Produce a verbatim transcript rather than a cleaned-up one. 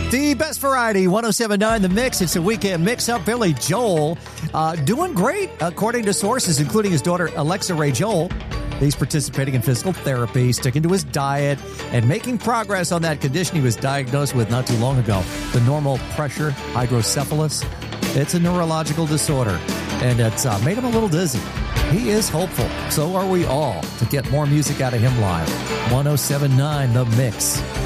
The best variety, one oh seven point nine The Mix. It's a weekend mix-up. Billy Joel uh, doing great, according to sources, including his daughter, Alexa Ray Joel. He's participating in physical therapy, sticking to his diet, and making progress on that condition he was diagnosed with not too long ago, the normal pressure hydrocephalus. It's a neurological disorder, and it's uh, made him a little dizzy. He is hopeful. So are we all to get more music out of him live. one oh seven point nine The Mix.